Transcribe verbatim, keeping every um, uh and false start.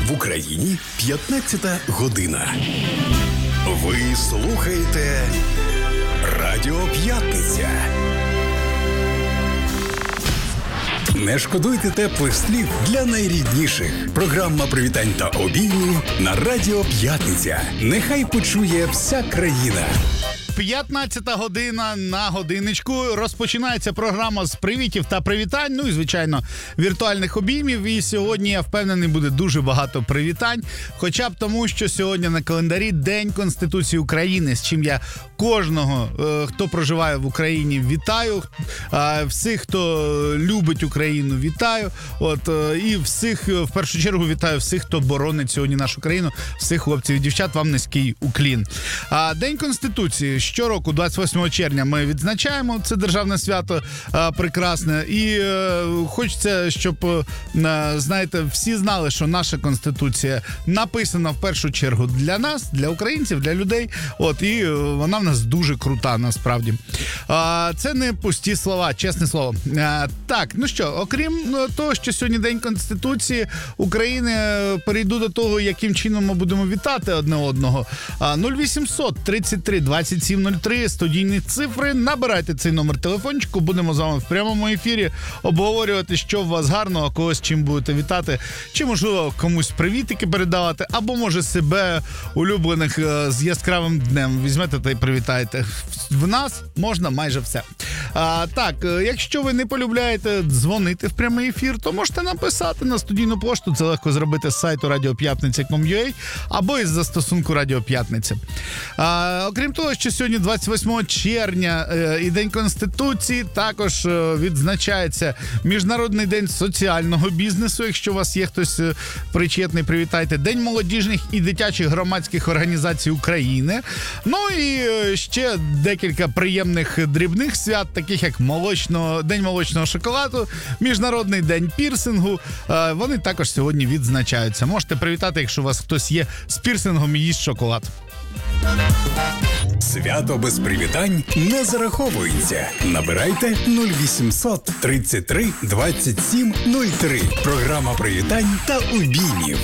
В Україні п'ятнадцята година. Ви слухаєте Радіо П'ятниця. Не шкодуйте теплих слів для найрідніших. Програма привітань та обіймів на Радіо П'ятниця. Нехай почує вся країна. п'ятнадцята година на годиночку. Розпочинається програма з привітів та привітань. Ну і, звичайно, віртуальних обіймів. І сьогодні, я впевнений, буде дуже багато привітань. Хоча б тому, що сьогодні на календарі День Конституції України, з чим я кожного, хто проживає в Україні, вітаю. Всіх, хто любить Україну, вітаю. От, і всіх, в першу чергу, вітаю всіх, хто боронить сьогодні нашу країну. Всіх хлопців і дівчат, вам низький уклін. День Конституції. Щороку, двадцять восьмого червня, ми відзначаємо це державне свято а, прекрасне. І а, хочеться, щоб, а, знаєте, всі знали, що наша Конституція написана в першу чергу для нас, для українців, для людей. От, і а, вона в нас дуже крута, насправді. А, це не пусті слова, чесне слово. А, так, ну що, окрім того, що сьогодні День Конституції України, перейду до того, яким чином ми будемо вітати одне одного. А, нуль вісімсот тридцять три двадцять сім нуль три, студійні цифри. Набирайте цей номер телефончику, будемо з вами в прямому ефірі обговорювати, що у вас гарного, когось чим будете вітати, чи, можливо, комусь привітики передавати, або, може, себе улюблених з яскравим днем візьмете та й привітаєте. В нас можна майже все. А, так, якщо ви не полюбляєте дзвонити в прямий ефір, то можете написати на студійну пошту, це легко зробити з сайту радіо п'ятниця крапка ком крапка ю а або із застосунку Радіо П'ятниця. А, окрім того, що сьогодні двадцять восьмого червня е, і День Конституції, також е, відзначається Міжнародний день соціального бізнесу. Якщо у вас є хтось е, причетний, привітайте. День молодіжних і дитячих громадських організацій України. Ну і е, ще декілька приємних дрібних свят, таких як молочного, День молочного шоколаду, Міжнародний день пірсингу. Е, вони також сьогодні відзначаються. Можете привітати, якщо у вас хтось є з пірсингом і їсть шоколад. Свято без привітань не зараховується. Набирайте нуль вісімсот тридцять три двадцять сім нуль три. Програма привітань та обіймів